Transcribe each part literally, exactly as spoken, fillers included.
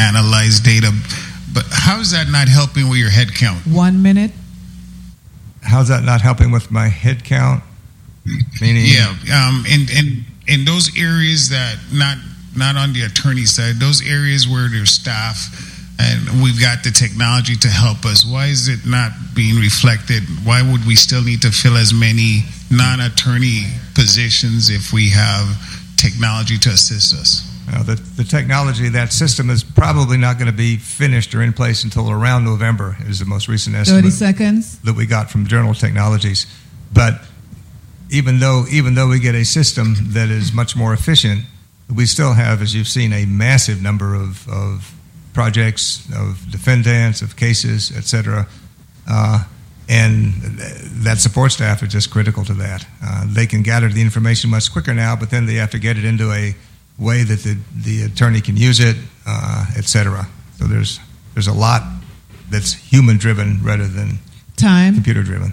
analyze data. But how is that not helping with your head count? One minute. How's that not helping with my head count? Meaning, yeah, um, in in in those areas that not not on the attorney side, those areas where there's staff and we've got the technology to help us. Why is it not being reflected? Why would we still need to fill as many non-attorney positions if we have technology to assist us? Well, the, the technology, that system is probably not going to be finished or in place until around November, is the most recent estimate. thirty seconds. That we got from Journal Technologies. But even though even though we get a system that is much more efficient, we still have, as you've seen, a massive number of, of projects, of defendants, of cases, et cetera. Uh, and that support staff is just critical to that. Uh, they can gather the information much quicker now, but then they have to get it into a way that the, the attorney can use it, uh, et cetera. So there's there's a lot that's human-driven rather than Time. computer-driven.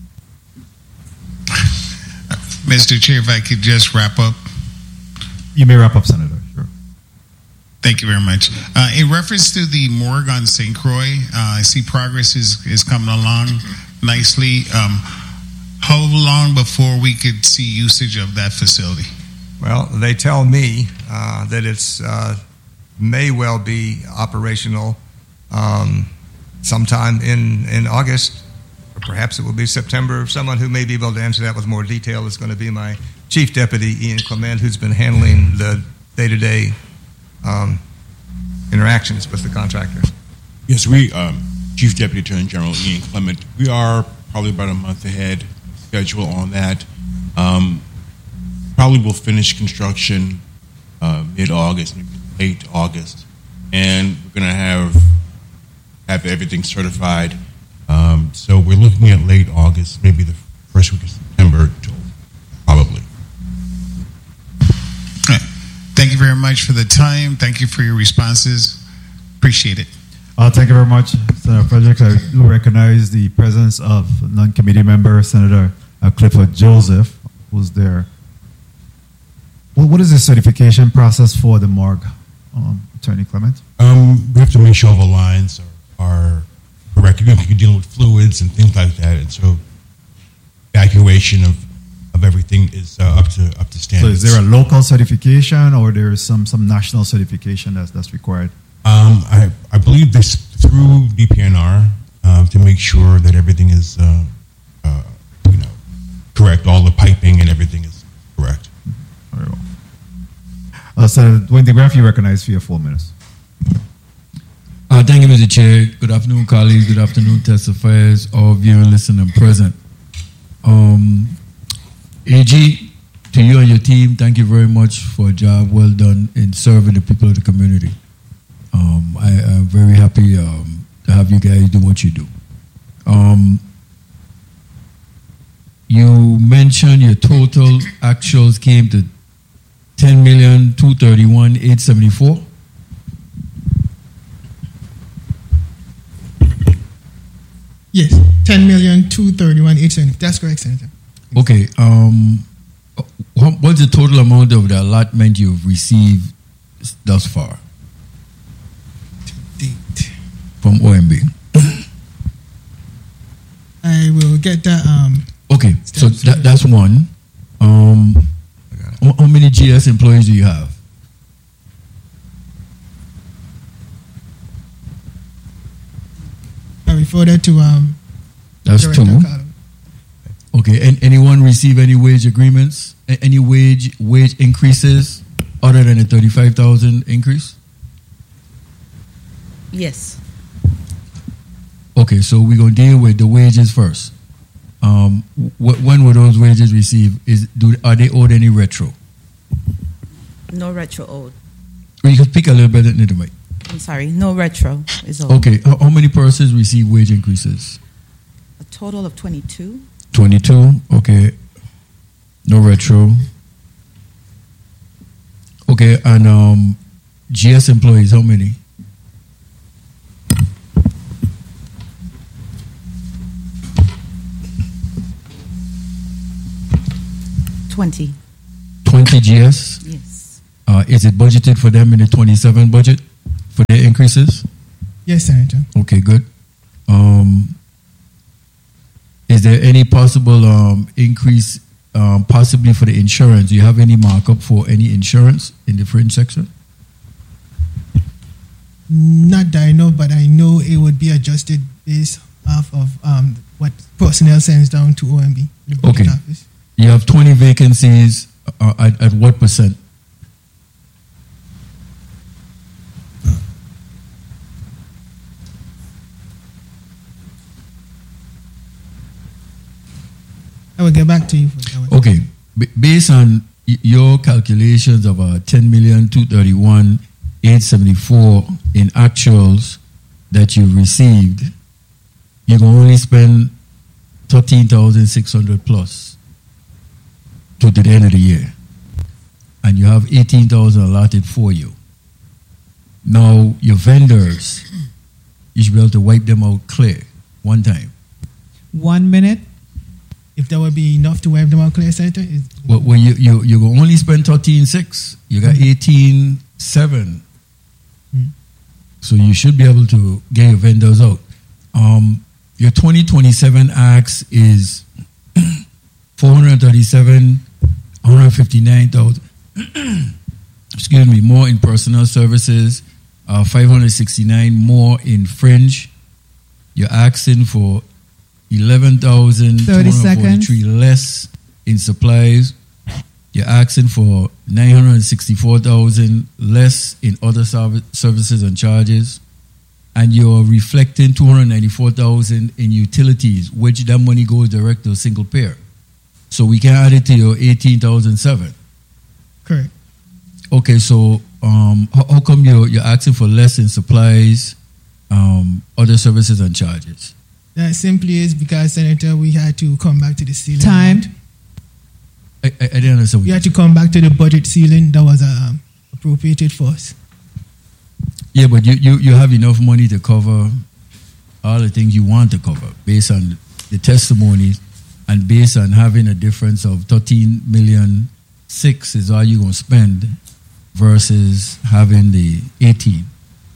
Mister Chair, if I could just wrap up. You may wrap up, Senator. Sure. Thank you very much. Uh, in reference to the morgue on Saint Croix, uh, I see progress is, is coming along nicely. Um, how long before we could see usage of that facility? Well, they tell me uh, that it's uh, may well be operational um, sometime in, in August, or perhaps it will be September. Someone who may be able to answer that with more detail is going to be my Chief Deputy, Ian Clement, who's been handling the day-to-day um, interactions with the contractor. Yes, we, um, Chief Deputy Attorney General Ian Clement, we are probably about a month ahead schedule on that. Um, probably will finish construction uh, mid-August, maybe late August, and we're going to have have everything certified. Um, so we're looking at late August, maybe the first week of September, probably. Thank you very much for the time. Thank you for your responses. Appreciate it. Uh, thank you very much, Senator Fredericks. I do recognize the presence of non-committee member, Senator uh, Clifford Joseph, who's there. Well, what is the certification process for the morgue, um, Attorney Clement? Um, we have to make sure all the lines are, are correct. You're dealing with fluids and things like that, and so evacuation of of everything is uh, up to up to standards. So is there a local certification or there is some, some national certification that's, that's required? Um, I, I believe this through D P N R uh, to make sure that everything is uh, uh, you know, correct. All the piping and everything is correct. Very well. Uh, so, Dwayne DeGraff, you recognize for your four minutes. Uh, thank you, Mister Chair. Good afternoon, colleagues. Good afternoon, testifiers, all viewing, listening, and present. Um, A G, to you and your team, thank you very much for a job well done in serving the people of the community. Um, I am very happy um, to have you guys do what you do. Um, you mentioned your total actuals came to ten million two hundred thirty-one thousand eight hundred seventy-four. Yes, ten million two hundred thirty-one thousand eight hundred seventy-four. That's correct, Senator. Okay. Um, what's the total amount of the allotment you've received thus far? To date. From O M B? I will get that. Um, okay, so that, that's one. Um, how, how many G S employees do you have? I refer that to um. That's Director two. Carter. Okay, and anyone receive any wage agreements, any wage wage increases other than a thirty-five thousand increase? Yes. Okay, so we're going to deal with the wages first. Um, wh- when were those wages received? Is do Are they owed any retro? No retro owed. Or you can speak a little bit into the mic. I'm sorry, no retro is owed. Okay, how, how many persons receive wage increases? A total of twenty-two. twenty-two, okay. No retro. Okay, and um, G S employees, how many? twenty. twenty G S? Yes. Uh, is it budgeted for them in the twenty-seven budget for their increase? increases? Yes, Senator. Okay, good. Um, is there any possible um, increase, um, possibly for the insurance? Do you have any markup for any insurance in the fringe section? Not that I know, but I know it would be adjusted based off of um, what personnel sends down to O M B, the budget Okay. office. You have twenty vacancies uh, at, at what percent? I will get back to you. For that one. Okay, B- based on y- your calculations of uh, ten million two thirty-one eight seventy-four in actuals that you received, you can only spend thirteen thousand six hundred plus to the end of the year, and you have eighteen thousand allotted for you. Now your vendors, you should be able to wipe them out clear one time. One minute. If that would be enough to wipe them out, clear, Senator? Is, Well, well you, you, you will only spend thirteen six. You got eighteen seven. Mm. So you should be able to get your vendors out. Um, your twenty twenty-seven acts is four hundred thirty-seven, one hundred fifty-nine thousand. Excuse me, more in personal services, uh, five hundred sixty-nine more in fringe. You're asking for eleven thousand two hundred forty-three less in supplies. You're asking for nine hundred sixty-four thousand less in other serv- services and charges. And you're reflecting two hundred ninety-four thousand in utilities, which that money goes direct to a single payer. So we can add it to your eighteen thousand seven. correct. Okay, so um, how, how come you're, you're asking for less in supplies, um, other services and charges? That simply is because, Senator, we had to come back to the ceiling. Time. amount. I, I, I didn't understand. We had to come back to the budget ceiling that was um, appropriated for us. Yeah, but you, you, you have enough money to cover all the things you want to cover based on the testimonies and based on having a difference of thirteen million six is all you're going to spend versus having the eighteen.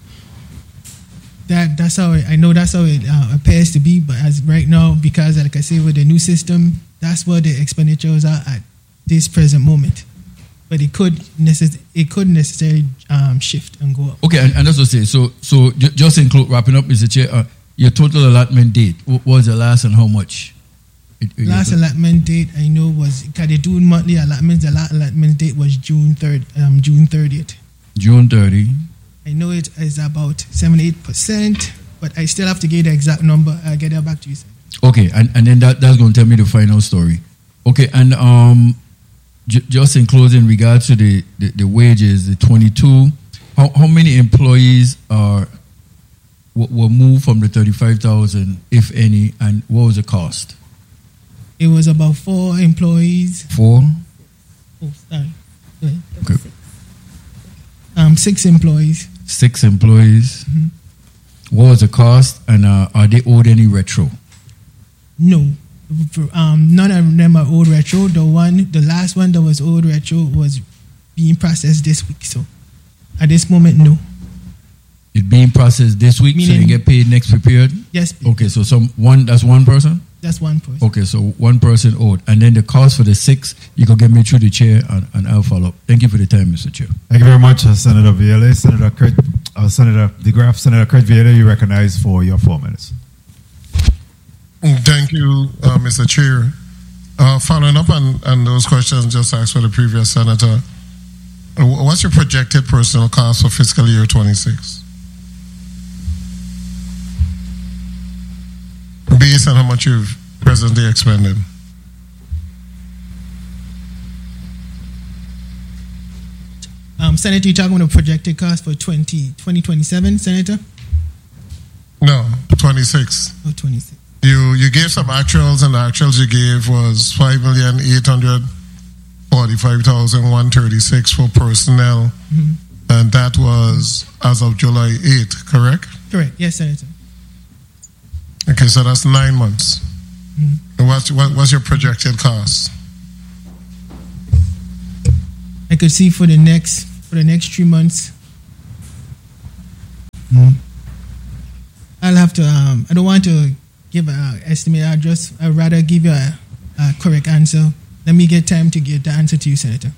That that's how it, I know that's how it uh, appears to be. But as right now, because like I say, with the new system, that's what the expenditures are at this present moment. But it could necess- it could necessarily um, shift and go up. Okay, and, and that's what I say. So, so ju- just include wrapping up, Mister Chair. Uh, your total allotment date, what was the last and how much? It, it- Last allotment date I know was because they do monthly allotments. The last allotment date was June third, um, June thirtieth. June thirtieth. I know it is about seventy-eight percent, but I still have to get the exact number. I'll get that back to you, sir. Okay, and, and then that, that's going to tell me the final story. Okay, and um, j- just in closing, regards to the, the, the wages, the twenty-two, how, how many employees are w- were moved from the thirty-five thousand, if any, and what was the cost? It was about four employees. Four? Oh, sorry. Go ahead. Okay. Um, six employees. Six employees. Mhm. What was the cost, and uh, are they owed any retro? No, For- um, none of them are old retro. The one, the last one that was old retro was being processed this week. So at this moment, no. It being processed this week, so Meaning- they get paid next period? Yes, please. Okay, so some one that's one person? That's one person. Okay, so one person owed. And then the cost for the six, you can get me through the chair and, and I'll follow up. Thank you for the time, Mister Chair. Thank you very much, uh, Senator Vieira. Senator Kurt, uh, Senator DeGraff, Senator Kurt Vieira, you recognized for your four minutes. Thank you, uh, Mister Chair. Uh, following up on, on those questions just asked by the previous senator, uh, what's your projected personal cost for fiscal year twenty-six? Based on how much you've presently expended. Um, Senator, you're talking about the projected cost for twenty, twenty twenty-seven, Senator? No, twenty-six. Or twenty-six? You you gave some actuals, and the actuals you gave was five million eight hundred forty-five thousand one thirty-six for personnel, Mhm. and that was as of July eighth, correct? Correct. Yes, Senator. Okay, so that's nine months. Mhm. And What's what, what's your projected cost? I could see for the next for the next three months, Mm. I'll have to. Um, I don't want to give an estimate address. I'd rather give you a, a correct answer. Let me get time to get the answer to you, Senator.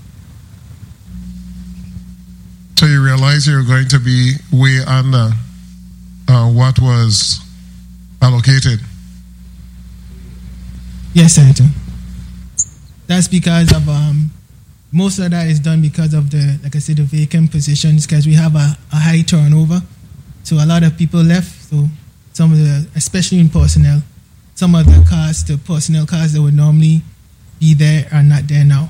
So you realize you're going to be way under uh, what was allocated? Yes, Senator. That's because of um, most of that is done because of the, like I said, the vacant positions, because we have a, a high turnover. So a lot of people left. So some of the, especially in personnel, some of the cars, the personnel cars that would normally be there are not there now.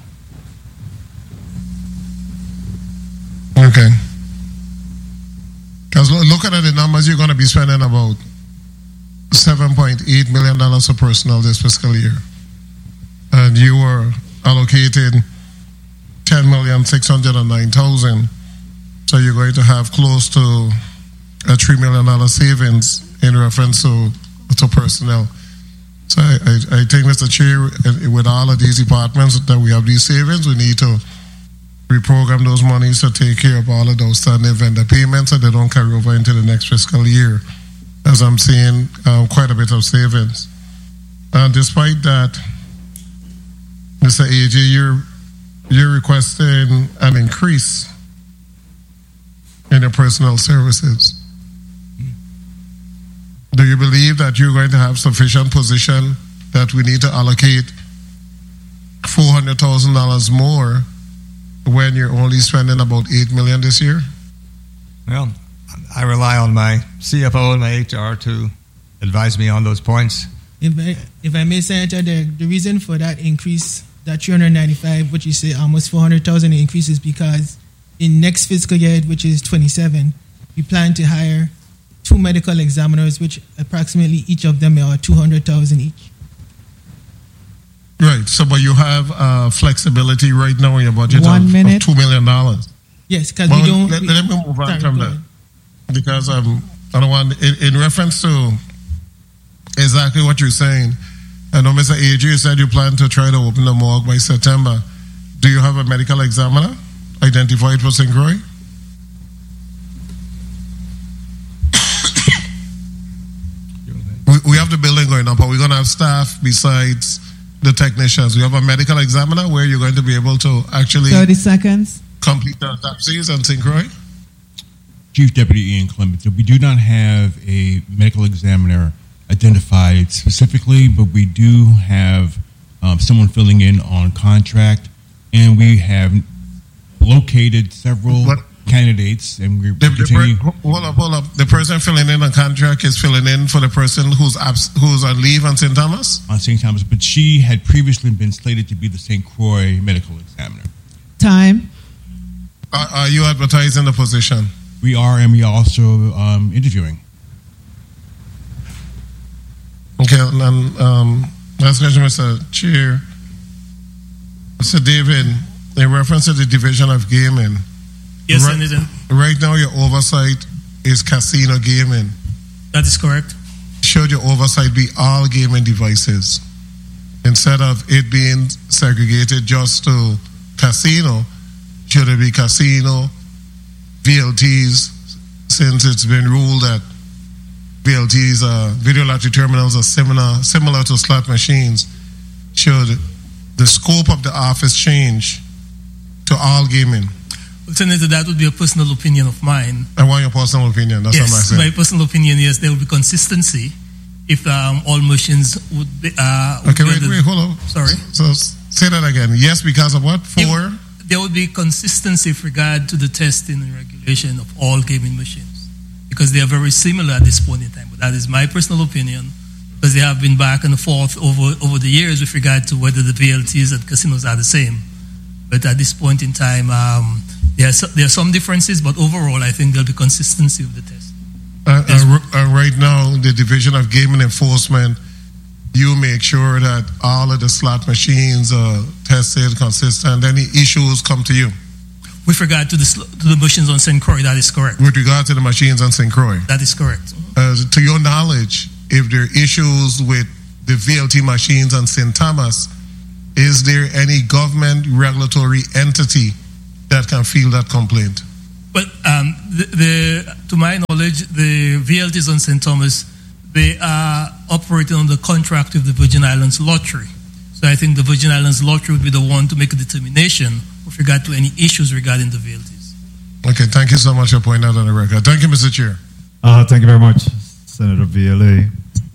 Okay. Because looking at the numbers, you're going to be spending about seven point eight million dollars for personnel this fiscal year. And you were allocated ten million six hundred nine thousand. So you're going to have close to a three million dollars savings in reference to, to personnel. So I, I, I think, Mister Chair, with all of these departments that we have these savings, we need to reprogram those monies to take care of all of those standing vendor payments so they don't carry over into the next fiscal year, as I'm seeing um, quite a bit of savings. And despite that, Mister A J, you're, you're requesting an increase in your personnel services. Do you believe that you're going to have sufficient position that we need to allocate four hundred thousand dollars more when you're only spending about eight million dollars this year? Well, I rely on my C F O and my H R to advise me on those points. If I, if I may, Senator, the, the reason for that increase, that three hundred ninety-five, which you say almost four hundred thousand increase, is because in next fiscal year, which is twenty-seven, we plan to hire two medical examiners, which approximately each of them are two hundred thousand each. Right. So, but you have uh, flexibility right now in your budget One of, minute. of two million dollars. Yes, because Well, we don't. let, we, let me move on sorry, from go that ahead. because um, I don't want in, in reference to exactly what you're saying. I know, Mister A G, you said you plan to try to open the morgue by September. Do you have a medical examiner identified for Saint Croix? we, we have the building going up, but we're going to have staff besides the technicians. We have a medical examiner where you're going to be able to actually thirty seconds. complete the autopsies on Saint Croix. Chief Deputy Ian Clement, so we do not have a medical examiner identified specifically, but we do have um, someone filling in on contract, and we have located several What? candidates, and we're The, the continuing. per, hold up, hold up. The person filling in on contract is filling in for the person who's abs, who's on leave on Saint Thomas. on Saint Thomas, but she had previously been slated to be the Saint Croix medical examiner. Time. Are, are you advertising the position? We are, and we are also um, interviewing. Okay, and um, last question, Mister Chair. Mister David, in reference to the division of gaming, Yes, right, Senator. right now your oversight is casino gaming. That is correct. Should your oversight be all gaming devices instead of it being segregated just to casino? Should it be casino, V L Ts, since it's been ruled that V L Ts, uh, video lottery terminals, are similar similar to slot machines? Should the scope of the office change to all gaming? Well, Senator, that would be a personal opinion of mine. I want your personal opinion. That's what I'm Yes, saying. my personal opinion is there will be consistency if um, all machines would be. Uh, would Okay, be wait, the- wait, hold on. Sorry. So s- say that again. Yes, because of what? For? There would be consistency with regard to the testing and regulation of all gaming machines because they are very similar at this point in time. But that is my personal opinion because they have been back and forth over, over the years with regard to whether the V L Ts and casinos are the same. But at this point in time, um, there, are so, there are some differences, but overall, I think there'll be consistency with the test. Uh, uh, uh, right now, the Division of Gaming Enforcement, you make sure that all of the slot machines are tested, consistent. Any issues come to you? With regard to the, sl- to the machines on Saint Croix, that is correct. With regard to the machines on Saint Croix, That is correct. uh, to your knowledge, if there are issues with the V L T machines on Saint Thomas, is there any government regulatory entity that can field that complaint? But um, the, the, to my knowledge, the V L Ts on Saint Thomas, they are operating on the contract with the Virgin Islands Lottery. So I think the Virgin Islands Lottery would be the one to make a determination with regard to any issues regarding the V L Ts. Okay, thank you so much for pointing that on the record. Thank you, Mister Chair. Uh, thank you very much, Senator V L A.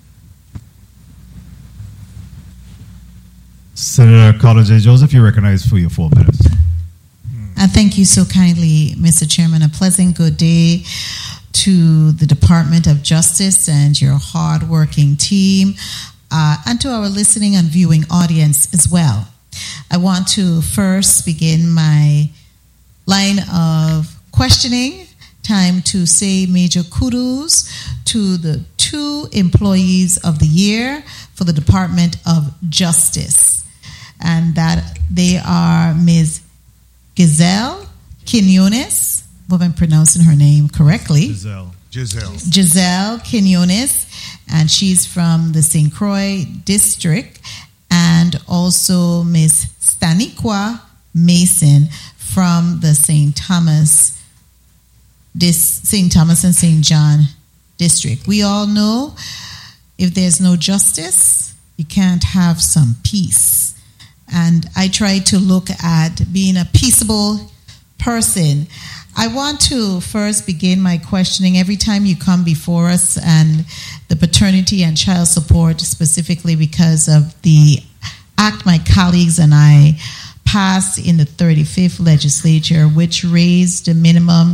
Senator Carla J. Joseph, you're recognized for your four minutes. Uh, thank you so kindly, Mister Chairman. A pleasant good day to the Department of Justice and your hardworking team, uh, and to our listening and viewing audience as well. I want to first begin my line of questioning time to say major kudos to the two employees of the year for the Department of Justice, and that they are Miz Giselle Quinones, hope I'm pronouncing her name correctly. Giselle. Giselle. Giselle Quinones, and she's from the Saint Croix district, and also Miss Staniqua Mason from the Saint Thomas, this Saint Thomas and Saint John district. We all know if there's no justice, you can't have some peace. And I try to look at being a peaceable person. I want to first begin my questioning every time you come before us and the paternity and child support, specifically because of the act my colleagues and I passed in the thirty-fifth legislature, which raised the minimum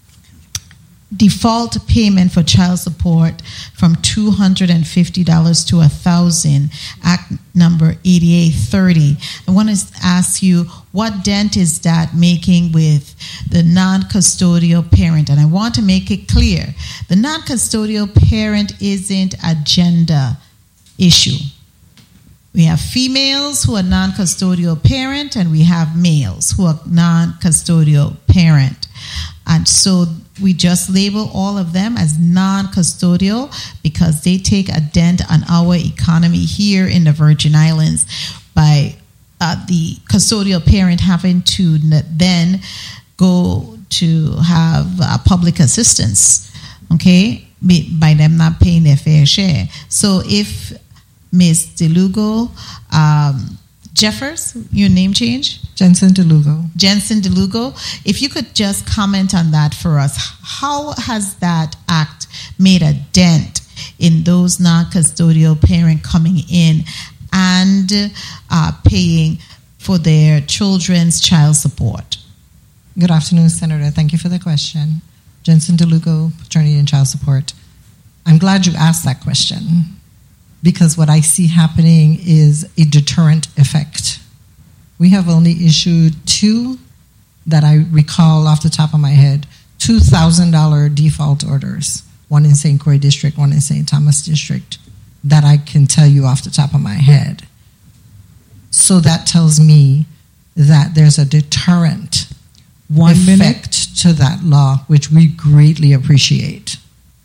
default payment for child support from two hundred fifty dollars to one thousand dollars, Act number eighty-eight thirty. I want to ask you, what dent is that making with the non-custodial parent? And I want to make it clear, the non-custodial parent isn't a gender issue. We have females who are non-custodial parent, and we have males who are non-custodial parent. And so we just label all of them as non-custodial because they take a dent on our economy here in the Virgin Islands by uh, the custodial parent having to then go to have uh, public assistance, okay, by them not paying their fair share. So if Miz DeLugo, um, Jeffers, your name change? Jensen DeLugo. Jensen DeLugo. If you could just comment on that for us. How has that act made a dent in those non-custodial parents coming in and uh, paying for their children's child support? Good afternoon, Senator. Thank you for the question. Jensen DeLugo, Paternity and Child Support. I'm glad you asked that question, because what I see happening is a deterrent effect. We have only issued two that I recall off the top of my head, two thousand dollars default orders, one in Saint Croix District, one in Saint Thomas District, that I can tell you off the top of my head. So that tells me that there's a deterrent one effect minute. to that law, which we greatly appreciate.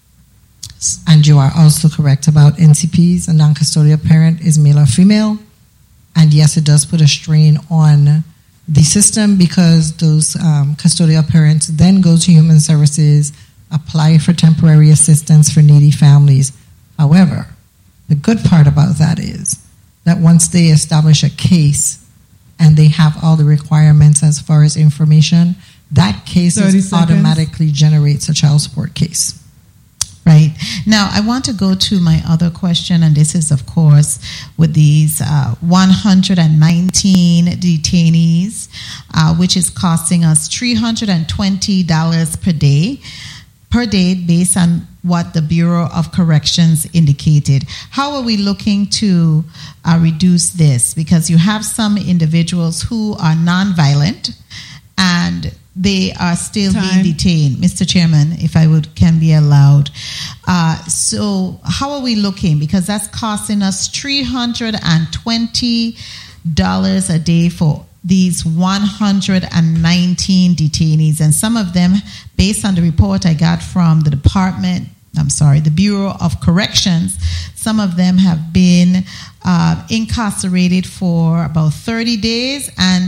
And you are also correct about N C Ps. A non-custodial parent is male or female. And yes, it does put a strain on the system because those um, custodial parents then go to Human Services, apply for temporary assistance for needy families. However, the good part about that is that once they establish a case and they have all the requirements as far as information, that case is automatically generates a child support case. Right. Now, I want to go to my other question, and this is, of course, with these uh, one hundred nineteen detainees, uh, which is costing us three hundred twenty dollars per day, per day based on what the Bureau of Corrections indicated. How are we looking to uh, reduce this? Because you have some individuals who are nonviolent and they are still Time. being detained. Mister Chairman, if I would can be allowed. Uh, so how are we looking? Because that's costing us three hundred twenty dollars a day for these one hundred nineteen detainees. And some of them, based on the report I got from the department, I'm sorry, the Bureau of Corrections, some of them have been uh, incarcerated for about thirty days, and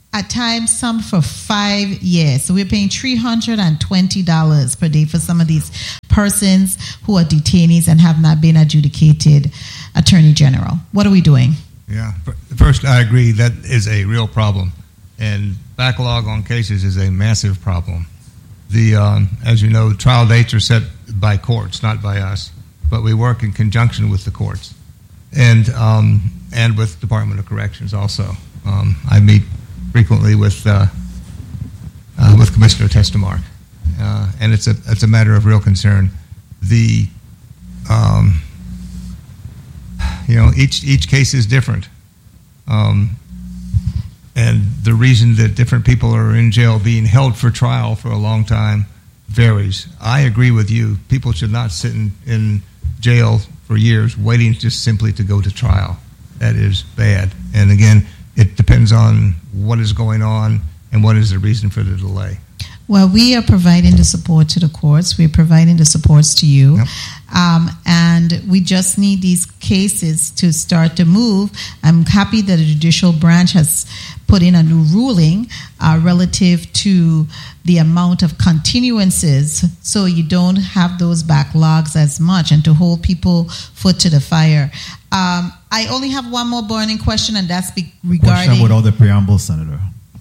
at times some for five years. So we're paying three hundred twenty dollars per day for some of these persons who are detainees and have not been adjudicated Attorney General. What are we doing? Yeah. First, I agree that is a real problem. And backlog on cases is a massive problem. The, um, as you know, trial dates are set by courts, not by us, but we work in conjunction with the courts and um, and with Department of Corrections also. Um, I meet frequently with uh, uh, with Commissioner Testamark, uh, and it's a it's a matter of real concern. The um, you know each each case is different. Um, And the reason that different people are in jail being held for trial for a long time varies. I agree with you. People should not sit in, in jail for years waiting just simply to go to trial. That is bad. And again, it depends on what is going on and what is the reason for the delay. Well, we are providing the support to the courts. We're providing the supports to you. Yep. Um, and we just need these cases to start to move. I'm happy that the judicial branch has put in a new ruling uh, relative to the amount of continuances so you don't have those backlogs as much and to hold people foot to the fire. Um, I only have one more burning question, and that's be- regarding... Question without the preamble, Senator.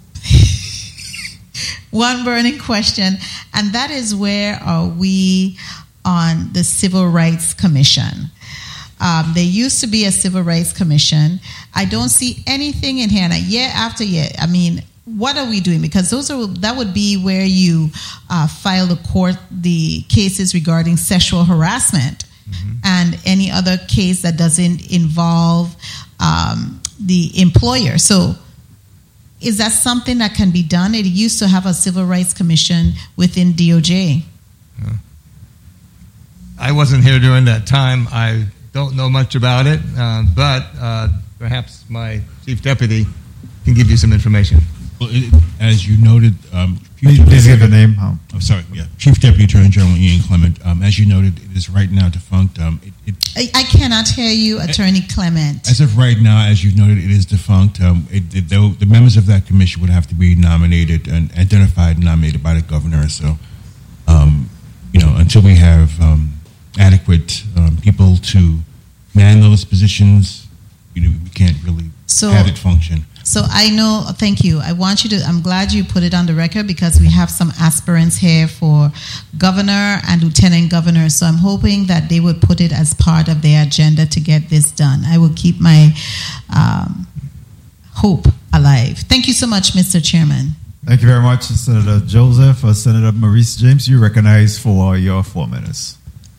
One burning question, and that is, where are we on the Civil Rights Commission? Um, there used to be a Civil Rights Commission. I don't see anything in here, and year after year, I mean, what are we doing? Because those are that would be where you uh, file the court the cases regarding sexual harassment mm-hmm. and any other case that doesn't involve um, the employer. So, is that something that can be done? It used to have a Civil Rights Commission within D O J. Yeah. I wasn't here during that time. I don't know much about it, uh, but uh, perhaps my chief deputy can give you some information. Well, it, as you noted, um, please, please give the name. Oh. I'm sorry. Yeah, Chief Deputy Attorney General Ian Clement. Um, as you noted, it is right now defunct. Um, it, it, I, I cannot hear you, Attorney Clement. As of right now, as you noted, it is defunct. Um, it, it, the, the members of that commission would have to be nominated and identified and nominated by the governor. So, um, you know, until we have um, adequate um, people to man those positions, you know, we can't really so, have it function. So I know, thank you. I want you to, I'm glad you put it on the record because we have some aspirants here for governor and lieutenant governor. So I'm hoping that they would put it as part of their agenda to get this done. I will keep my um, hope alive. Thank you so much, Mister Chairman. Thank you very much, Senator Joseph. Uh, Senator Maurice James, you recognize for your four minutes.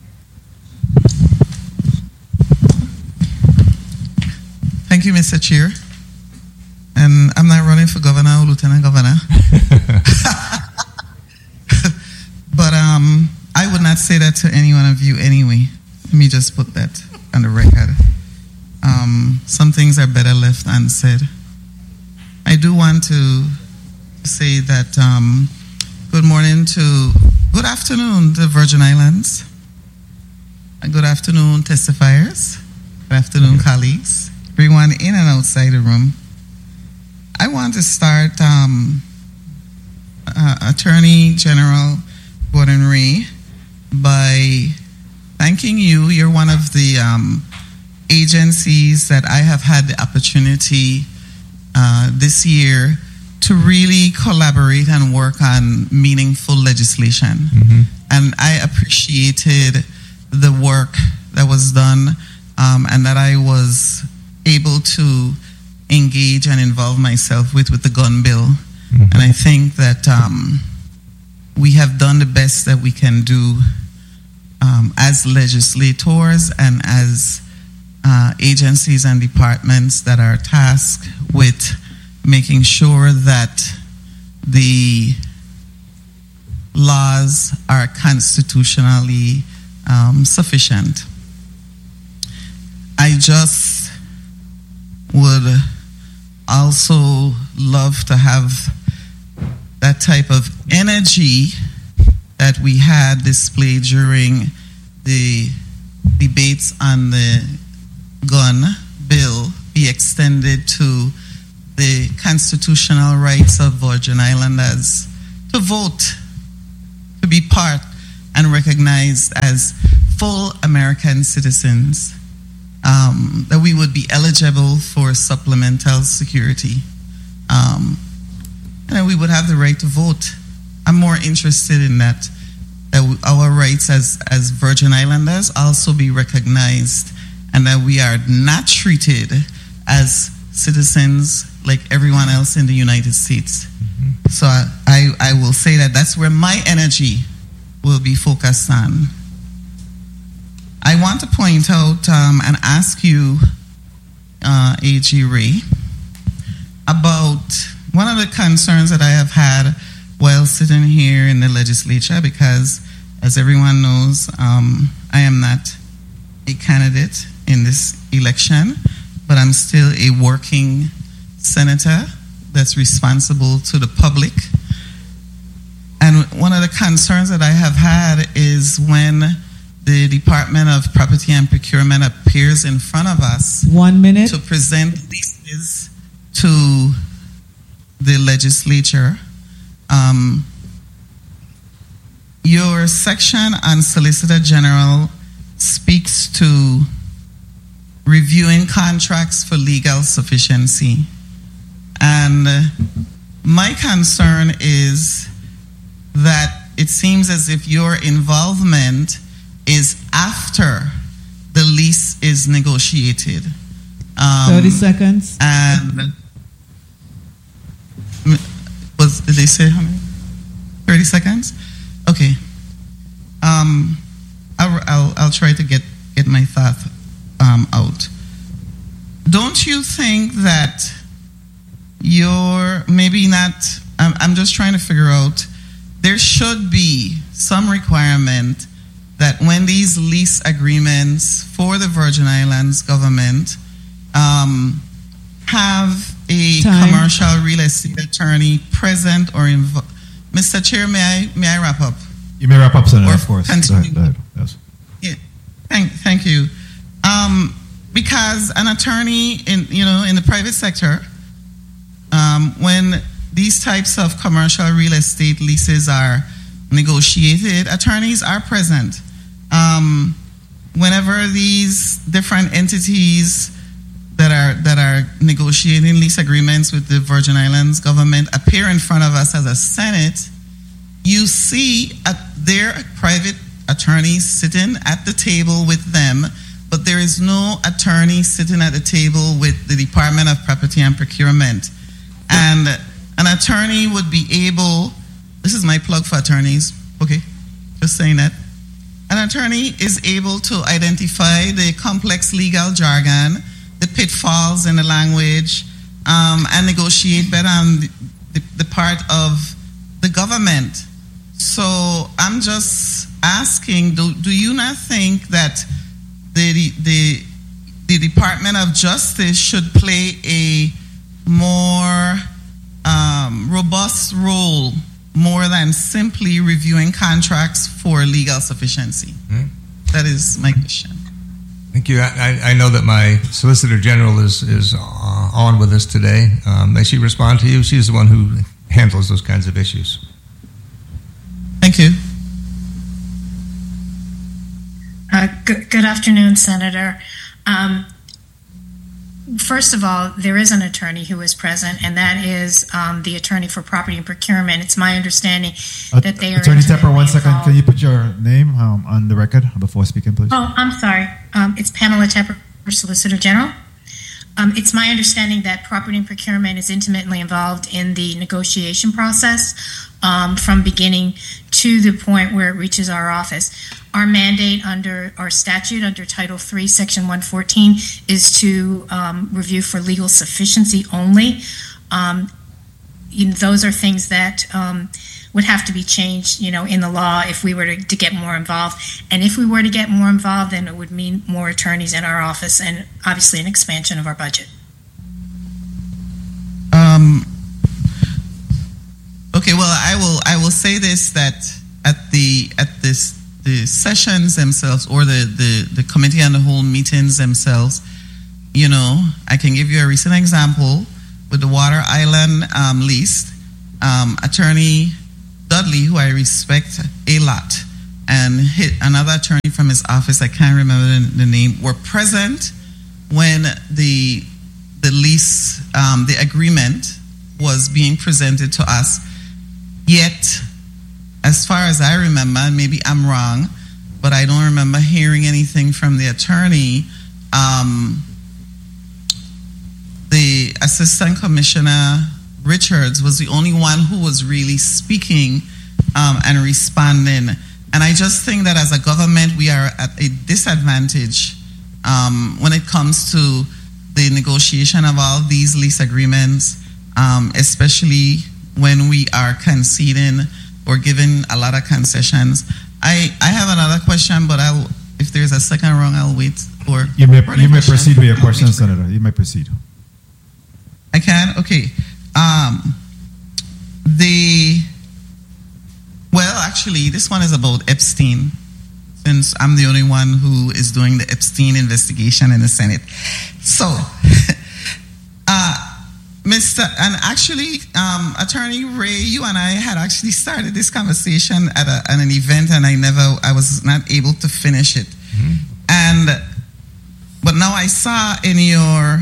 Thank you, Mister Chair. And I'm not running for governor or lieutenant governor. But um, I would not say that to any one of you anyway. Let me just put that on the record. Um, some things are better left unsaid. I do want to say that um, good morning to, good afternoon to Virgin Islands. Good afternoon, testifiers. Good afternoon, colleagues. Everyone in and outside the room. I want to start um, uh, Attorney General Gordon Ray by thanking you. You're one of the um, agencies that I have had the opportunity uh, this year to really collaborate and work on meaningful legislation. Mm-hmm. And I appreciated the work that was done um, and that I was able to engage and involve myself with with the gun bill. Mm-hmm. And I think that um, we have done the best that we can do um, as legislators and as uh, agencies and departments that are tasked with making sure that the laws are constitutionally um, sufficient. I just would also love to have that type of energy that we had displayed during the debates on the gun bill be extended to the constitutional rights of Virgin Islanders to vote, to be part and recognized as full American citizens, um, that we would be eligible for supplemental security, um, and that we would have the right to vote. I'm more interested in that, that our rights as, as Virgin Islanders also be recognized, and that we are not treated as citizens like everyone else in the United States. Mm-hmm. So I, I, I will say that that's where my energy will be focused on. I want to point out um, and ask you, uh, A G Ray, about one of the concerns that I have had while sitting here in the legislature, because as everyone knows, um, I am not a candidate in this election, but I'm still a working senator that's responsible to the public. And one of the concerns that I have had is when the Department of Property and Procurement appears in front of us one minute to present leases to the legislature. Um, your section on Solicitor General speaks to reviewing contracts for legal sufficiency. And my concern is that it seems as if your involvement is after the lease is negotiated. Um, thirty seconds. And was, did they say how many? thirty seconds? Okay. Um, I'll, I'll, I'll try to get, get my thought um, out. Don't you think that you're maybe not, I'm, I'm just trying to figure out, there should be some requirement that when these lease agreements for the Virgin Islands government um, have a Time. commercial real estate attorney present or involved. Mister Chair, may I may I wrap up? You may wrap up, Senator, Or of course. Go continue. ahead, go ahead. Yes. Yeah, thank thank you. Um, because an attorney in you know in the private sector, um, when these types of commercial real estate leases are negotiated, attorneys are present. Um, whenever these different entities that are that are negotiating lease agreements with the Virgin Islands government appear in front of us as a Senate, you see at their private attorneys sitting at the table with them, but there is no attorney sitting at the table with the Department of Property and Procurement. And an attorney would be able, this is my plug for attorneys, okay, just saying that. An attorney is able to identify the complex legal jargon, the pitfalls in the language, um, and negotiate better on the, the, the part of the government. So I'm just asking, do, do you not think that the, the, the Department of Justice should play a more um, robust role, more than simply reviewing contracts for legal sufficiency? Mm-hmm. That is my question. Thank you. I, I know that my Solicitor General is, is on with us today. Um, may she respond to you? She's the one who handles those kinds of issues. Thank you. Uh, good, good afternoon, Senator. Um, first of all, there is an attorney who is present, and that is um, the attorney for property and procurement. It's my understanding that they are Attorney Tepper, one second. involved. Can you put your name um, on the record before speaking, please? Oh, I'm sorry. Um, it's Pamela Tepper, Solicitor General. Um, it's my understanding that property and procurement is intimately involved in the negotiation process um, from beginning to the point where it reaches our office. Our mandate under our statute, under Title three, Section one fourteen, is to um, review for legal sufficiency only. Um, you know, those are things that um, would have to be changed, you know, in the law if we were to, to get more involved. And if we were to get more involved, then it would mean more attorneys in our office and obviously an expansion of our budget. Um, okay, well, I will I will say this, that at the at this the sessions themselves, or the, the, the committee and the whole meetings themselves, you know, I can give you a recent example with the Water Island um, lease, um, Attorney Dudley, who I respect a lot, and hit another attorney from his office, I can't remember the, the name, were present when the the lease, um, the agreement was being presented to us. Yet, as far as I remember, and maybe I'm wrong, but I don't remember hearing anything from the attorney. Um, the Assistant Commissioner Richards was the only one who was really speaking um, and responding. And I just think that as a government, we are at a disadvantage um, when it comes to the negotiation of all these lease agreements, um, especially when we are conceding or giving a lot of concessions. I, I have another question, but I'll, if there's a second round, I'll wait for. You may, for you may question. proceed with your question, Senator. You may proceed. I can? Okay. Um, the, well, actually, this one is about Epstein, since I'm the only one who is doing the Epstein investigation in the Senate. So, uh, Mister and actually, um, Attorney Ray, you and I had actually started this conversation at, a, at an event, and I never, I was not able to finish it. Mm-hmm. And, but now I saw in your,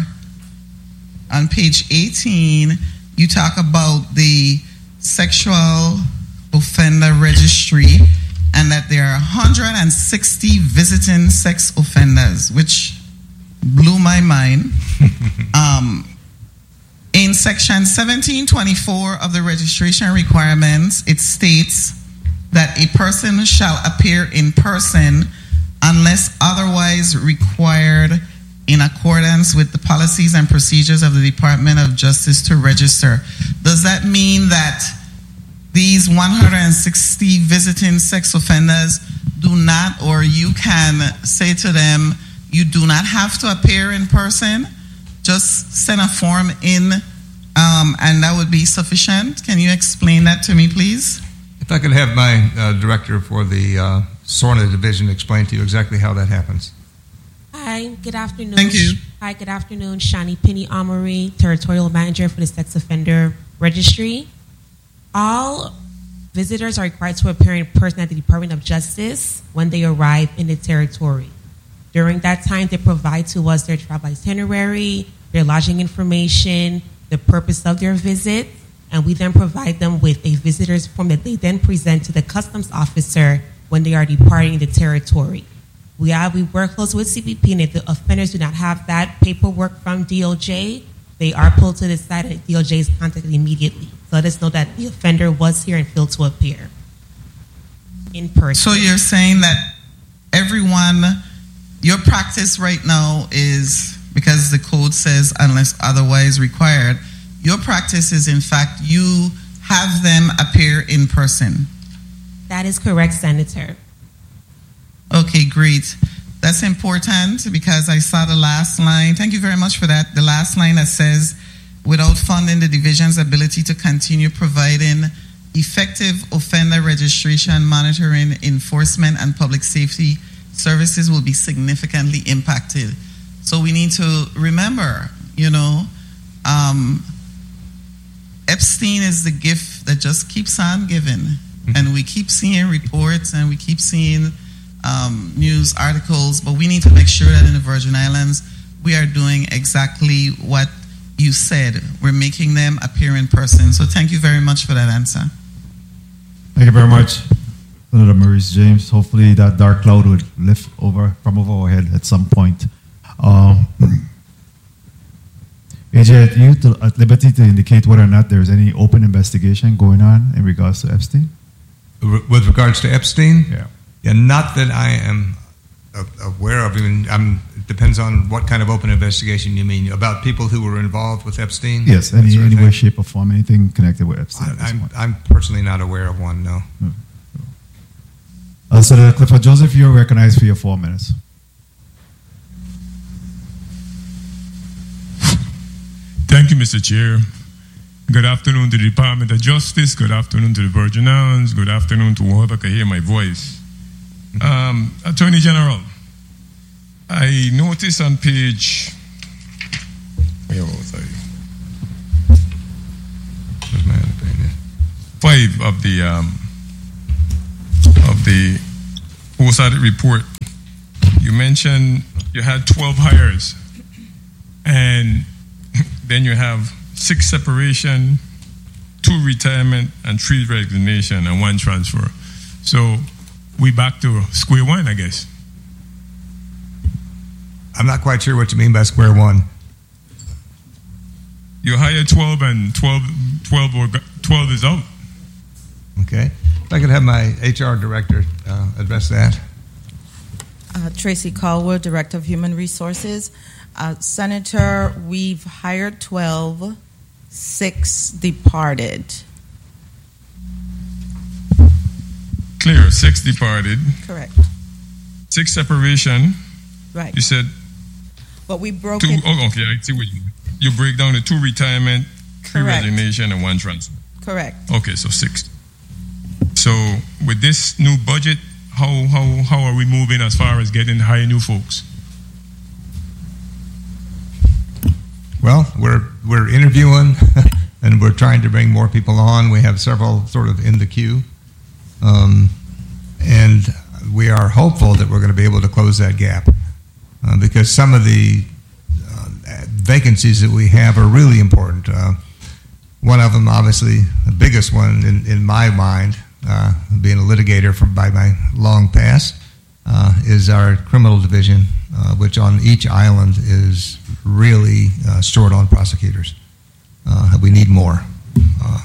on page eighteen, you talk about the sexual offender registry, and that there are one hundred sixty visiting sex offenders, which blew my mind. um, In section seventeen twenty-four of the registration requirements, it states that a person shall appear in person unless otherwise required in accordance with the policies and procedures of the Department of Justice to register. Does that mean that these one hundred sixty visiting sex offenders do not, or you can say to them, you do not have to appear in person? Just send a form in, um, and that would be sufficient. Can you explain that to me, please? If I could have my uh, director for the uh, SORNA division explain to you exactly how that happens. Hi, good afternoon. Thank you. Hi, good afternoon. Shani Penny Amory, Territorial Manager for the Sex Offender Registry. All visitors are required to appear in person at the Department of Justice when they arrive in the territory. During that time, they provide to us their travel itinerary, their lodging information, the purpose of their visit, and we then provide them with a visitor's form that they then present to the customs officer when they are departing the territory. We are, we work close with C B P, and if the offenders do not have that paperwork from D O J, they are pulled to the side, and D O J is contacted immediately. So let us know that the offender was here and failed to appear in person. So you're saying that everyone, your practice right now is, because the code says unless otherwise required, your practice is in fact you have them appear in person. That is correct, Senator. Okay, great. That's important because I saw the last line. Thank you very much for that. The last line that says, without funding, the division's ability to continue providing effective offender registration, monitoring, enforcement, and public safety services will be significantly impacted. So we need to remember, you know, um, Epstein is the gift that just keeps on giving. Mm-hmm. And we keep seeing reports and we keep seeing um, news articles, but we need to make sure that in the Virgin Islands, we are doing exactly what you said. We're making them appear in person. So thank you very much for that answer. Thank you very much, Senator Maurice James. Hopefully that dark cloud would lift over from over our head at some point. Um, A J, are you to, at liberty to indicate whether or not there is any open investigation going on in regards to Epstein? With regards to Epstein? Yeah. Yeah, not that I am aware of. Even I'm, it depends on what kind of open investigation you mean. About people who were involved with Epstein? Yes, any, any way, shape, or form, anything connected with Epstein. I, I'm, I'm personally not aware of one, no. Mm-hmm. Uh, Senator Clifford Joseph, you're recognized for your four minutes. Thank you, Mister Chair. Good afternoon to the Department of Justice. Good afternoon to the Virgin Islands. Good afternoon to whoever can hear my voice. Um, Attorney General, I noticed on page, where was I? five of the um, of the post audit report, you mentioned you had twelve hires, and then you have six separation, two retirement, and three resignation, and one transfer. So we back to square one, I guess. I'm not quite sure what you mean by square one. You hire twelve, and twelve, twelve, or twelve is out. Okay. If I could have my H R director uh, address that. Uh, Tracy Caldwell, Director of Human Resources. Uh, Senator, we've hired twelve, six departed. Clear, six departed. Correct. Six separation. Right. You said But we broke two. it. Oh, okay, I see what you mean. You break down the two retirement, three Correct. resignation, and one transfer. Correct. Okay, so six. So with this new budget, how how how are we moving as far as getting hire new folks? Well, we're we're interviewing, and we're trying to bring more people on. We have several sort of in the queue, um, and we are hopeful that we're going to be able to close that gap uh, because some of the uh, vacancies that we have are really important. Uh, one of them, obviously, the biggest one in, in my mind, uh, being a litigator from by my long past, uh, is our criminal division, uh, which on each island is really uh, short on prosecutors. Uh, we need more. Uh,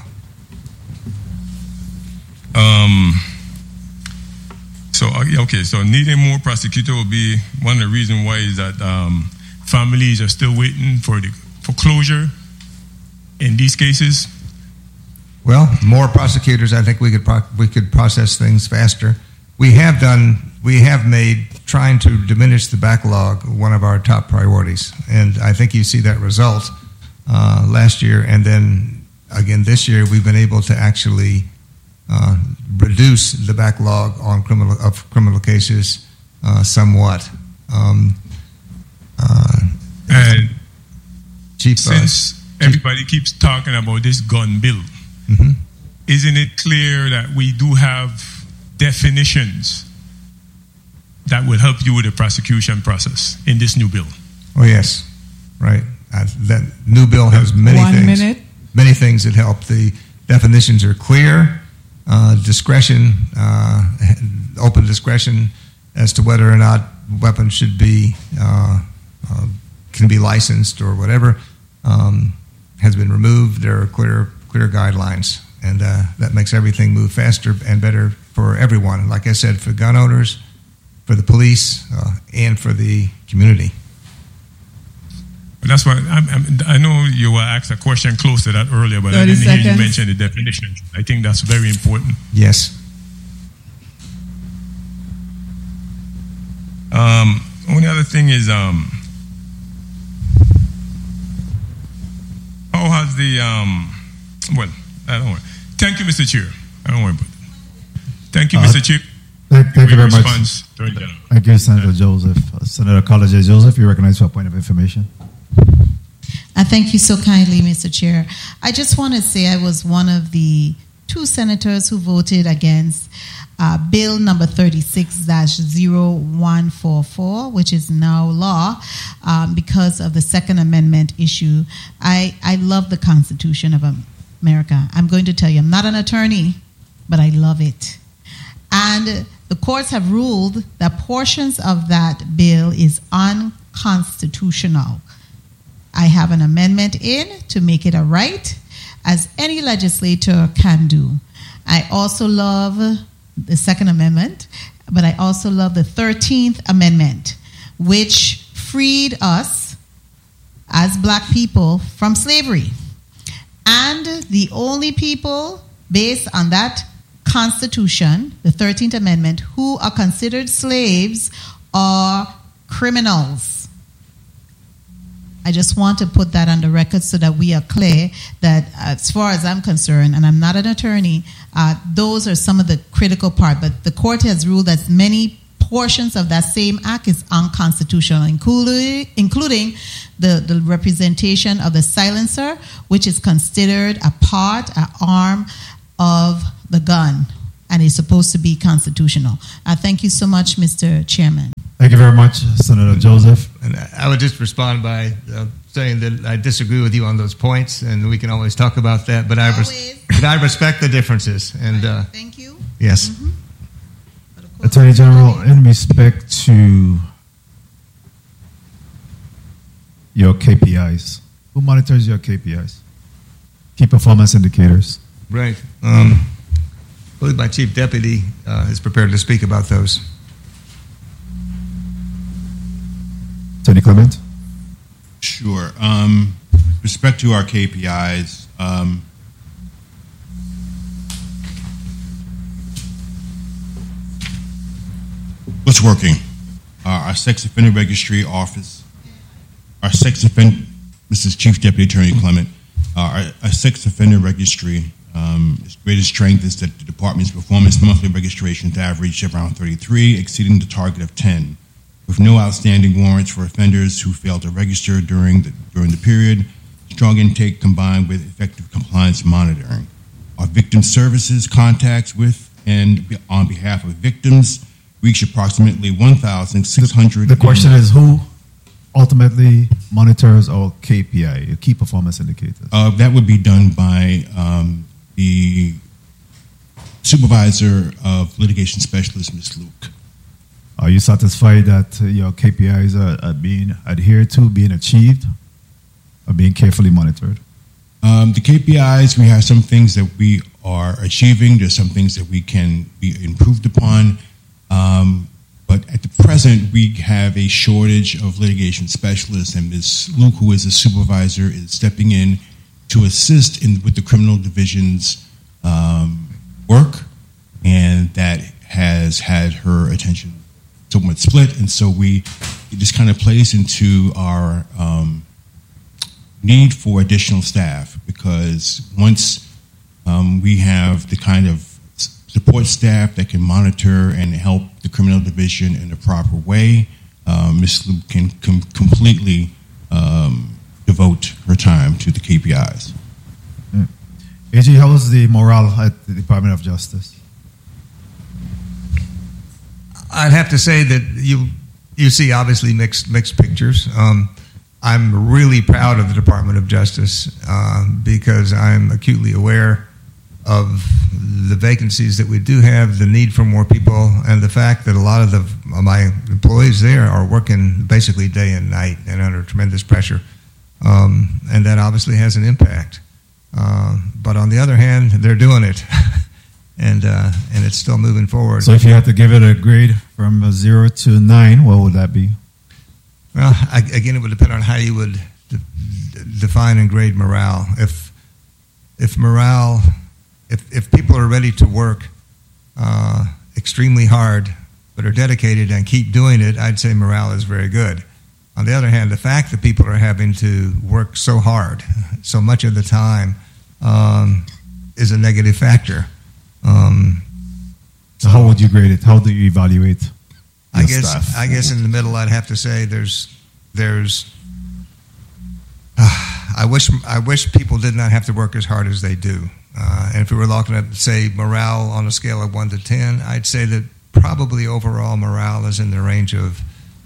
Um. So uh, yeah, okay, so needing more prosecutor will be one of the reasons why is that um, families are still waiting for the for closure in these cases. Well, more prosecutors. I think we could pro- we could process things faster. We have done. We have made trying to diminish the backlog one of our top priorities, and I think you see that result uh, last year, and then again this year. We've been able to actually uh, reduce the backlog on criminal of criminal cases uh, somewhat. Um, uh, And Chief, since uh, everybody keeps talking about this gun bill, mm-hmm. isn't it clear that we do have definitions that will help you with the prosecution process in this new bill? Oh yes, right. Uh, that new bill has many One things. minute. Many things that help. The definitions are clear. Uh, discretion, uh, open discretion as to whether or not weapons should be uh, uh, can be licensed or whatever um, has been removed. There are clear clear guidelines, and uh, that makes everything move faster and better for everyone. Like I said, for gun owners, for the police, uh, and for the community. That's why I'm, I'm, I know you were asked a question close to that earlier, but I didn't hear you mention the definition. I think that's very important. Yes. Um, only other thing is, um, how has the um, well, I don't worry. Thank you, Mister Chair. I don't worry about that. Thank you, Uh, Mister Chair. Thank, thank you very much. Response, Attorney General. Thank you, Senator Joseph. Uh, Senator College Joseph, you recognize for a point of information. I thank you so kindly, Mister Chair. I just want to say I was one of the two senators who voted against uh, Bill number thirty-six dash zero one four four, which is now law, um, because of the Second Amendment issue. I, I love the Constitution of America. I'm going to tell you, I'm not an attorney, but I love it. And the courts have ruled that portions of that bill is unconstitutional. I have an amendment in to make it a right, as any legislator can do. I also love the Second Amendment, but I also love the thirteenth Amendment, which freed us as black people from slavery. And the only people based on that Constitution, the thirteenth Amendment, who are considered slaves are criminals. I just want to put that on the record so that we are clear that as far as I'm concerned, and I'm not an attorney, uh, those are some of the critical part. But the court has ruled that many portions of that same act is unconstitutional, including, including the, the representation of the silencer, which is considered a part, an arm of the gun, and it's supposed to be constitutional. Uh, thank you so much, Mister Chairman. Thank you very much, Senator Joseph. And I would just respond by uh, saying that I disagree with you on those points, and we can always talk about that. But I, res- but I respect the differences. And uh, thank you. Yes, mm-hmm. Attorney General, in respect to your K P Is, who monitors your K P Is? Key performance indicators. Right. Um, I believe my chief deputy uh, is prepared to speak about those. Attorney Clement? Sure. Um, with respect to our K P Is, um, what's working? Uh, our sex offender registry office, our sex offender, this is Chief Deputy Attorney Clement, uh, our, our sex offender registry, um, its greatest strength is that the department's performance monthly registrations average around thirty-three, exceeding the target of ten. With no outstanding warrants for offenders who failed to register during the, during the period, strong intake combined with effective compliance monitoring. Our victim services contacts with and on behalf of victims reach approximately one thousand six hundred. The question is who ultimately monitors our K P I, your key performance indicators? Uh, that would be done by um, the supervisor of litigation specialist, Miz Luke. Are you satisfied that uh, your K P Is are, are being adhered to, being achieved, or being carefully monitored? Um, the K P Is, we have some things that we are achieving. There's some things that we can be improved upon. Um, but at the present, we have a shortage of litigation specialists, and Miz Luke, who is a supervisor, is stepping in to assist in with the criminal division's um, work, and that has had her attention somewhat split, and so we it just kind of plays into our um, need for additional staff, because once um, we have the kind of support staff that can monitor and help the criminal division in a proper way, uh, Miz Luke can com- completely um, devote her time to the K P Is. Mm. A G, how was the morale at the Department of Justice? I'd have to say that you you see obviously mixed mixed pictures. Um, I'm really proud of the Department of Justice uh, because I'm acutely aware of the vacancies that we do have, the need for more people, and the fact that a lot of the of my employees there are working basically day and night and under tremendous pressure, um, and that obviously has an impact. Uh, but on the other hand, they're doing it. And uh, and it's still moving forward. So if you had to give it a grade from a zero to nine, what would that be? Well, I, again, it would depend on how you would de- define and grade morale. If if morale, if if people are ready to work uh, extremely hard, but are dedicated and keep doing it, I'd say morale is very good. On the other hand, the fact that people are having to work so hard, so much of the time, um, is a negative factor. Um, so how would you grade it? How do you evaluate your I guess staff? I guess in the middle, I'd have to say there's there's. Uh, I wish I wish people did not have to work as hard as they do. Uh, and if we were looking at, say, morale on a scale of one to ten, I'd say that probably overall morale is in the range of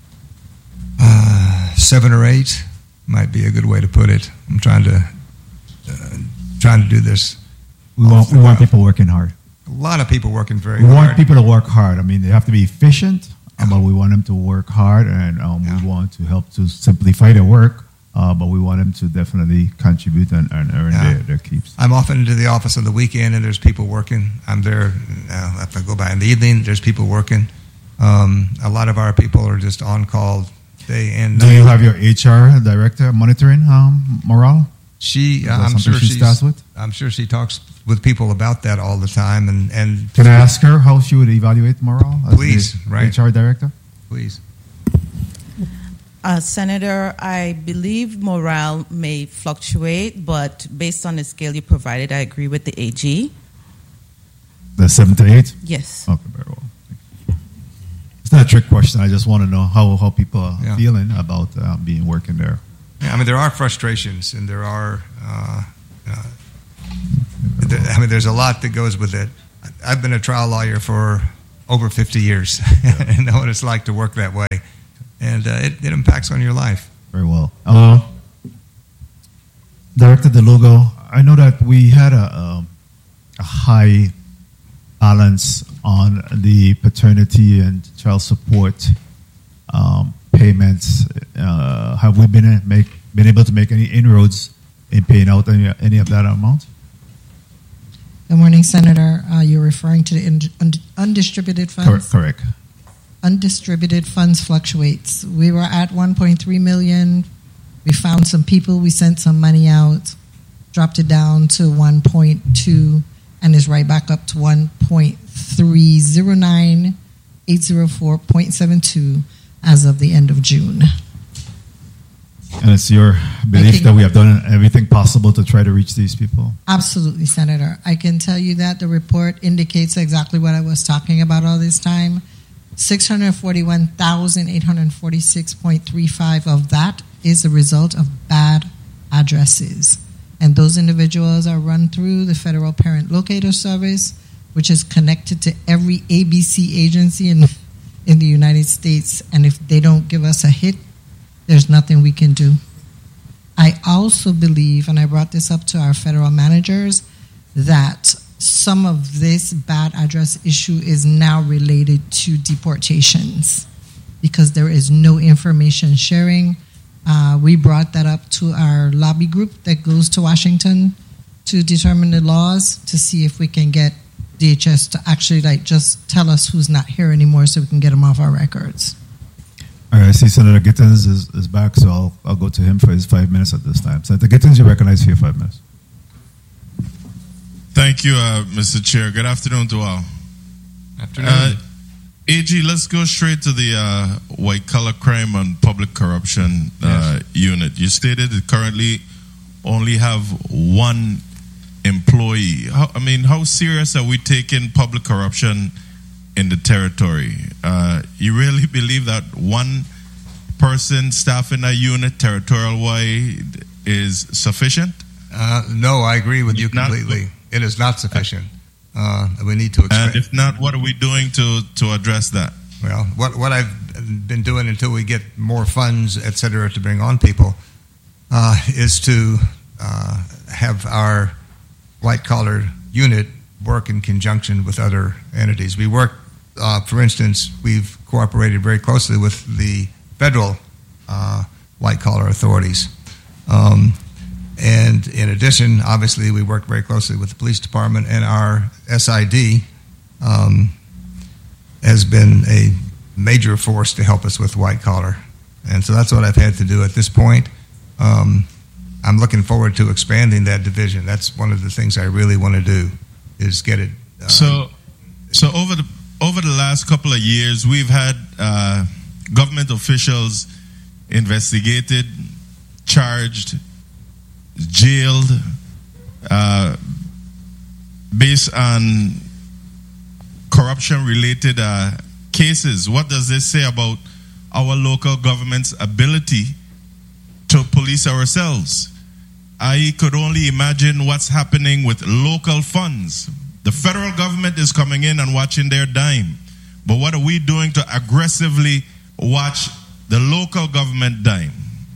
uh, seven or eight. Might be a good way to put it. I'm trying to uh, trying to do this. We want we want people working hard. A lot of people working very we hard. We want people to work hard. I mean, they have to be efficient, yeah. but we want them to work hard, and um, yeah. we want to help to simplify their work, uh, but we want them to definitely contribute and, and earn yeah. their, their keeps. I'm often into the office on the weekend, and there's people working. I'm there, uh, if I go by in the evening, there's people working. Um, a lot of our people are just on call day and night. Do you have your H R director monitoring um, morale? She, uh, I'm sure she she's, starts with? I'm sure she talks with people about that all the time. And, and can I ask her how she would evaluate morale? As please, the right? H R director, please. Uh, Senator, I believe morale may fluctuate, but based on the scale you provided, I agree with the A G. The seven to eight. Yes. Okay, very well. It's not a trick question. I just want to know how how people are yeah. feeling about uh, being working there. Yeah, I mean, there are frustrations, and there are uh, uh, I mean, there's a lot that goes with it. I've been a trial lawyer for over fifty years and know what it's like to work that way. And uh, it, it impacts on your life. Very well. Uh, Director DeLugo, I know that we had a, um, a high balance on the paternity and child support um, payments. Uh, have we been make been able to make any inroads in paying out any, any of that amount? Good morning, Senator. Uh, you're referring to the ind- und- undistributed funds? Correct. Correct. Undistributed funds fluctuates. We were at one point three million. We found some people. We sent some money out, dropped it down to one point two, and is right back up to one point three zero nine eight zero four point seven two as of the end of June. And it's your belief that we have done everything possible to try to reach these people? Absolutely, Senator. I can tell you that the report indicates exactly what I was talking about all this time. six hundred forty-one thousand eight hundred forty-six point three five of that is the result of bad addresses. And those individuals are run through the Federal Parent Locator Service, which is connected to every A B C agency in, in the United States. And if they don't give us a hit, there's nothing we can do. I also believe, and I brought this up to our federal managers, that some of this bad address issue is now related to deportations because there is no information sharing. Uh, we brought that up to our lobby group that goes to Washington to determine the laws to see if we can get D H S to actually like just tell us who's not here anymore so we can get them off our records. All right, I see Senator Gittens is, is back, so I'll, I'll go to him for his five minutes at this time. Senator Gittens, you're recognized for your five minutes. Thank you, uh, Mister Chair. Good afternoon to all. Afternoon. Uh, A G, let's go straight to the uh, white-collar crime and public corruption uh, yes. unit. You stated that currently only have one employee. How, I mean, how serious are we taking public corruption in the territory? Uh, you really believe that one person staffing a unit territorial-wide is sufficient? Uh, no, I agree with you completely. Not, it is not sufficient. Uh, we need to expand. And if not, what are we doing to, to address that? Well, what, what I've been doing until we get more funds, et cetera, to bring on people uh, is to uh, have our white-collar unit work in conjunction with other entities. We work, uh, for instance, we've cooperated very closely with the federal uh, white-collar authorities. Um, and in addition, obviously, we work very closely with the police department, and our S I D um, has been a major force to help us with white-collar. And so that's what I've had to do at this point. Um, I'm looking forward to expanding that division. That's one of the things I really want to do is get it. Uh, so, so over the over the last couple of years, we've had uh, government officials investigated, charged, jailed, uh, based on corruption-related uh, cases. What does this say about our local government's ability to police ourselves? I could only imagine what's happening with local funds. The federal government is coming in and watching their dime. But what are we doing to aggressively watch the local government dime?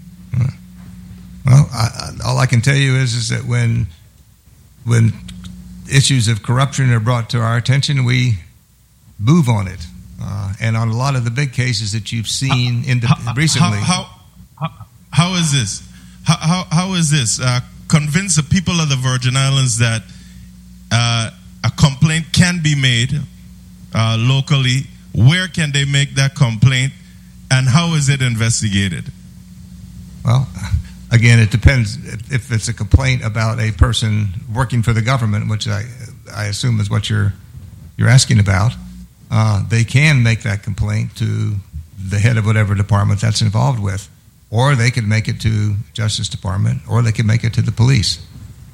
Well, I, all I can tell you is, is that when when issues of corruption are brought to our attention, we move on it. Uh, and on a lot of the big cases that you've seen in the, how, recently. How, how, how, how is this? How, how, how is this? Uh, convince the people of the Virgin Islands that uh, a complaint can be made uh, locally. Where can they make that complaint? And how is it investigated? Well, again, it depends. If it's a complaint about a person working for the government, which I, I assume is what you're you're asking about, uh, they can make that complaint to the head of whatever department that's involved with, or they could make it to Justice Department, or they could make it to the police.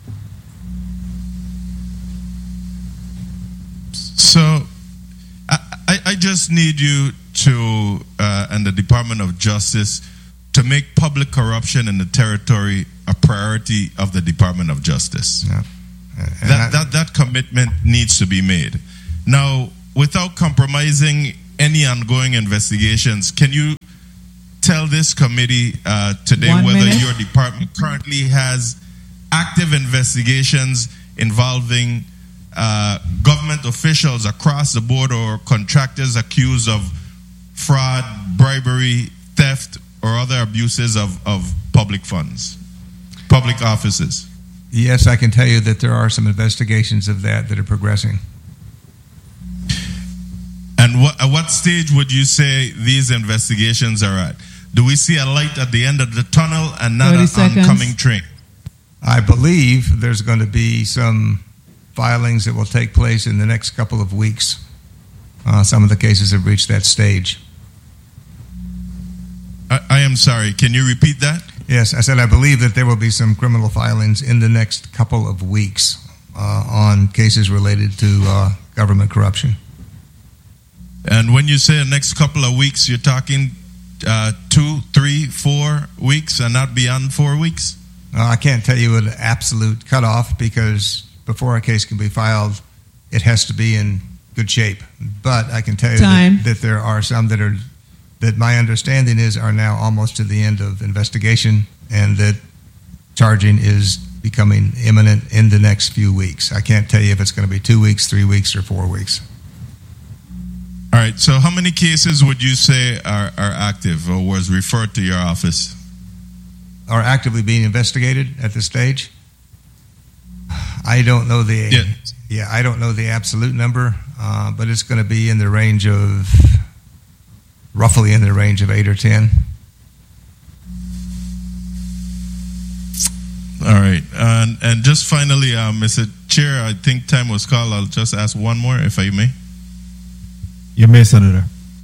So, I, I just need you to, uh, and the Department of Justice, to make public corruption in the territory a priority of the Department of Justice. Yeah. That, that, that commitment needs to be made. Now, without compromising any ongoing investigations, can you tell this committee uh, today One whether minute. your department currently has active investigations involving uh, government officials across the board or contractors accused of fraud, bribery, theft, or other abuses of, of public funds, public offices? Yes, I can tell you that there are some investigations of that that are progressing. And what, at what stage would you say these investigations are at? Do we see a light at the end of the tunnel and not an oncoming train? I believe there's going to be some filings that will take place in the next couple of weeks. Uh, some of the cases have reached that stage. I, I am sorry. Can you repeat that? Yes, I said I believe that there will be some criminal filings in the next couple of weeks uh, on cases related to uh, government corruption. And when you say the next couple of weeks, you're talking uh, two, three, four weeks and not beyond four weeks? Uh, I can't tell you an absolute cutoff because before a case can be filed, it has to be in good shape. But I can tell you that, that there are some that are, that my understanding is are now almost to the end of investigation and that charging is becoming imminent in the next few weeks. I can't tell you if it's going to be two weeks, three weeks, or four weeks. All right. So how many cases would you say are, are active or was referred to your office? Are actively being investigated at this stage? I don't know the yeah, yeah I don't know the absolute number, uh, but it's going to be in the range of roughly in the range of eight or ten. All right, and and just finally, uh, Mister Chair, I think time was called. I'll just ask one more, if I may. You may, Senator.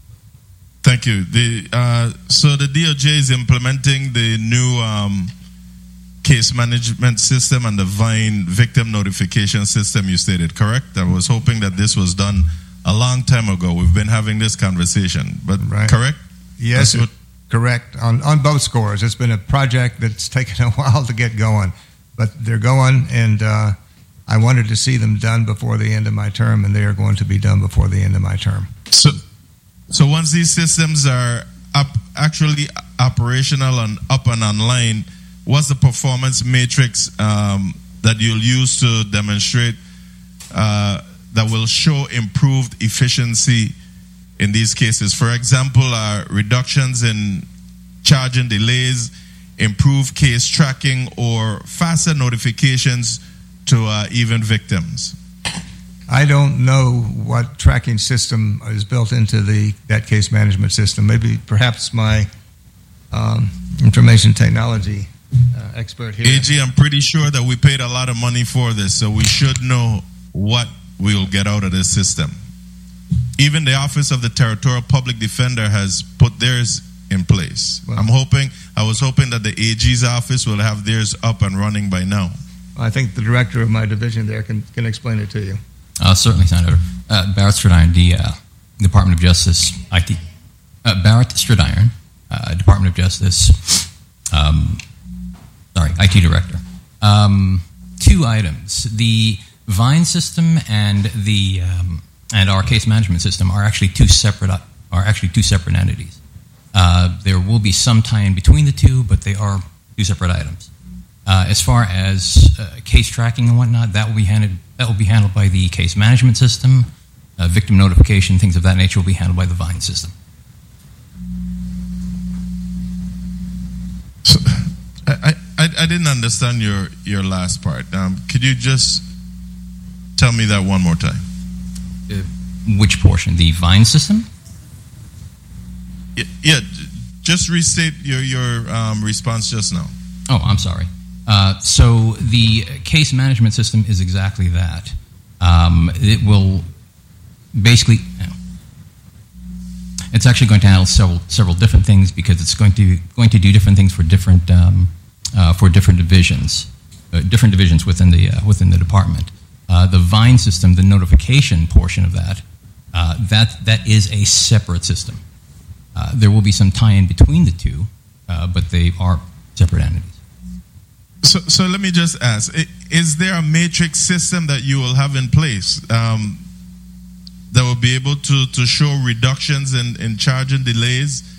Thank you. The uh, so the D O J is implementing the new um, case management system and the VINE victim notification system. You stated, correct? I was hoping that this was done a long time ago. We've been having this conversation, but right. correct? Yes, That's what, correct. On on both scores, it's been a project that's taken a while to get going, but they're going, and uh, I wanted to see them done before the end of my term, and they are going to be done before the end of my term. So, so once these systems are up, actually operational and up and online, what's the performance matrix um, that you'll use to demonstrate uh, that will show improved efficiency in these cases? For example, uh, reductions in charging delays, improved case tracking, or faster notifications to uh, even victims? I don't know what tracking system is built into the that case management system. Maybe perhaps my um, information technology uh, expert here. A G, I'm pretty sure that we paid a lot of money for this, so we should know what we'll get out of this system. Even the Office of the Territorial Public Defender has put theirs in place. Well, I'm hoping, I was hoping that the A G's office will have theirs up and running by now. I think the director of my division there can, can explain it to you. Uh, certainly, Senator. Uh, Barrett Stridiron, the uh, Department of Justice, I T. Uh, Barrett Stridiron, uh, Department of Justice, um, sorry, I T Director. Um, two items. The VINE system and the um, and our case management system are actually two separate are actually two separate entities. Uh, there will be some tie-in between the two, but they are two separate items. Uh, as far as uh, case tracking and whatnot, that will be handled. That will be handled by the case management system. Uh, victim notification, things of that nature, will be handled by the VINE system. So, I, I I didn't understand your your last part. Um, could you just tell me that one more time? Uh, which portion? The VINE system? Yeah, yeah just restate your your um, response just now. Oh, I'm sorry. Uh, so the case management system is exactly that. Um, it will basically, you know, it's actually going to handle several several different things because it's going to going to do different things for different um, uh, for different divisions, uh, different divisions within the uh, within the department. Uh, the VINE system, the notification portion of that, uh, that that is a separate system. Uh, there will be some tie-in between the two, uh, but they are separate entities. So, so let me just ask: is there a matrix system that you will have in place um, that will be able to, to show reductions in, in charge and delays